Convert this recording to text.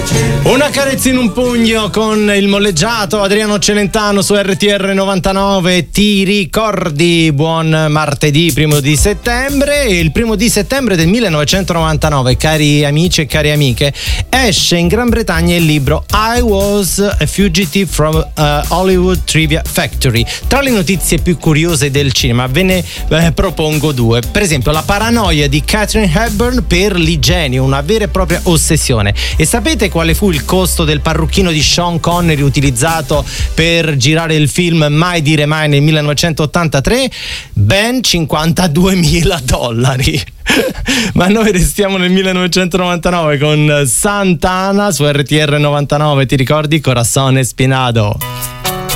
Una carezza in un pugno con il molleggiato Adriano Celentano su RTR 99. Ti ricordi? Buon martedì 1 di settembre. Il 1 di settembre del 1999, cari amici e cari amiche, esce in Gran Bretagna il libro I Was a Fugitive from Hollywood Trivia Factory. Tra le notizie più curiose del cinema ve ne propongo due. Per esempio, la paranoia di Katharine Hepburn per l'igiene, una vera e propria ossessione. E sapete quale fu il costo del parrucchino di Sean Connery utilizzato per girare il film Mai dire mai nel 1983? Ben $52.000. Ma noi restiamo nel 1999 con Santana su RTR 99. Ti ricordi? Corazón Espinado.